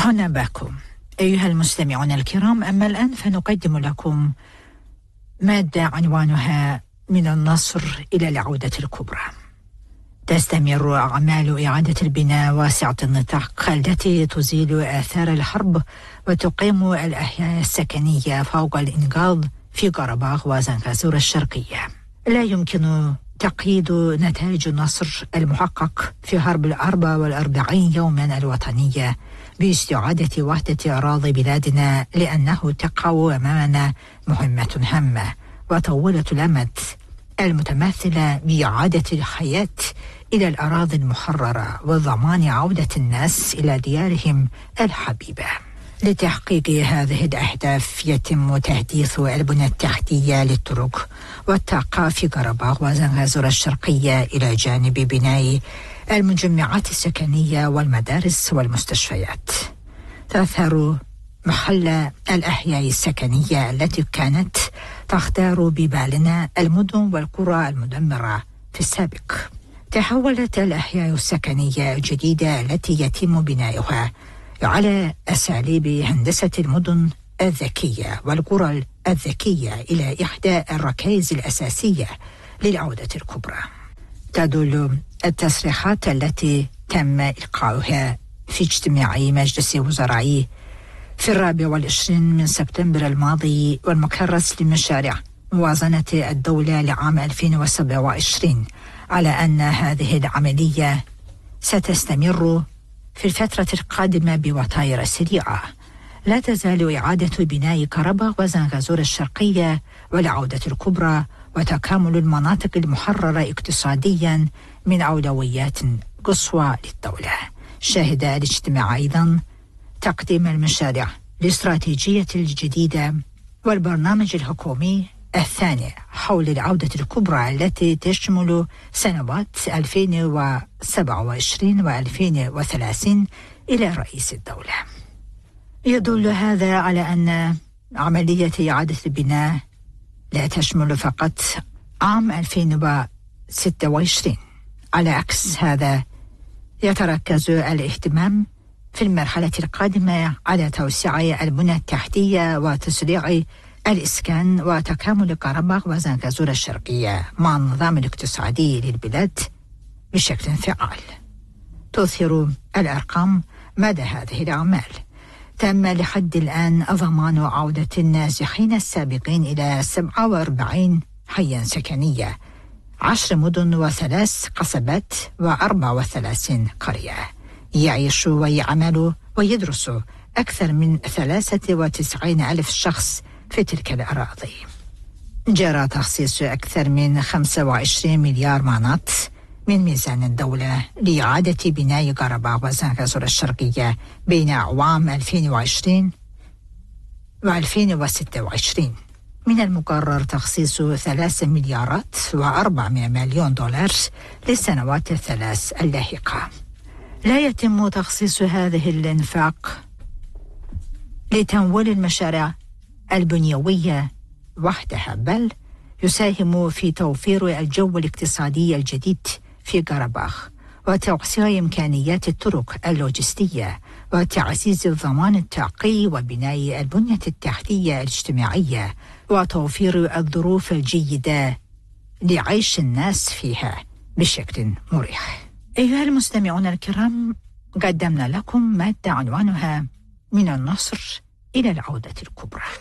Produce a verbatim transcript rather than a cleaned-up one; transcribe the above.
هنا باكو أيها المستمعون الكرام. أما الآن فنقدم لكم مادة عنوانها من النصر إلى العودة الكبرى. تستمر أعمال إعادة البناء واسعة النطاق التي تزيل آثار الحرب وتقيم الأحياء السكنية فوق الإنقاذ في قرباغ وزنغازور الشرقية. لا يمكن تقييد نتائج النصر المحقق في حرب الأربع والأربعين يوما الوطنية باستعادة وحدة أراضي بلادنا، لأنه تقع أمامنا مهمة هامة وطويلة الأمد المتمثلة بإعادة الحياة إلى الأراضي المحررة وضمان عودة الناس إلى ديارهم الحبيبة. لتحقيق هذه الأهداف يتم تحديث البنى التحتية للطرق والطاقة في قرباغ وزنغازور الشرقية، إلى جانب بناء المجمعات السكنية والمدارس والمستشفيات. تظهر محل الأحياء السكنية التي كانت تختار ببالنا المدن والقرى المدمرة في السابق. تحولت الأحياء السكنية الجديدة التي يتم بناؤها على أساليب هندسة المدن الذكية والقرى الذكية إلى إحدى الركائز الأساسية للعودة الكبرى. تدل التصريحات التي تم إلقاؤها في اجتماع مجلس وزراء في الرابع والعشرين من سبتمبر الماضي والمكرس لمشاريع موازنة الدولة لعام ألفين وسبعة وعشرين على أن هذه العملية ستستمر في الفترة القادمة بوتائر سريعة. لا تزال إعادة بناء قرباغ وزنغازور الشرقية والعودة الكبرى وتكامل المناطق المحررة اقتصاديا من أولويات قصوى للدولة. شهد الاجتماع أيضا تقديم المشاريع الاستراتيجية الجديدة والبرنامج الحكومي الثاني حول العودة الكبرى التي تشمل سنوات ألفين وسبعة وعشرين وألفين وثلاثين إلى رئيس الدولة. يدل هذا على أن عملية إعادة البناء لا تشمل فقط عام ألفين وستة وعشرين. على عكس هذا يتركز الاهتمام في المرحلة القادمة على توسيع البنى التحتية وتسريع الإسكان وتكامل قرباغ وزنغازور الشرقية مع النظام الاقتصادي للبلاد بشكل فعال. تظهر الأرقام مدى هذه الأعمال. تم لحد الآن ضمان عودة النازحين السابقين إلى سبعة وأربعين حياً سكنية، عشر مدن وثلاث قصبات وأربع وثلاثين قرية. يعيش ويعمل ويدرس أكثر من ثلاثة وتسعين ألف شخص في تلك الأراضي. جرى تخصيص أكثر من خمسة وعشرين مليار مانات من ميزان الدولة لإعادة بناء قرباغ وزنغازور الشرقية بين أعوام ألفين وعشرين وألفين وستة وعشرين. من المقرر تخصيص ثلاثة مليارات وأربعمائة مليون دولار للسنوات الثلاث اللاحقة. لا يتم تخصيص هذه الإنفاق لتمويل المشاريع البنيوية وحدها، بل يساهم في توفير الجو الاقتصادي الجديد في قرباغ وتوسيع إمكانيات الطرق اللوجستية وتعزيز الضمان الطاقي وبناء البنية التحتية الاجتماعية وتوفير الظروف الجيدة لعيش الناس فيها بشكل مريح. أيها المستمعون الكرام، قدمنا لكم مادة عنوانها من النصر إلى العودة الكبرى.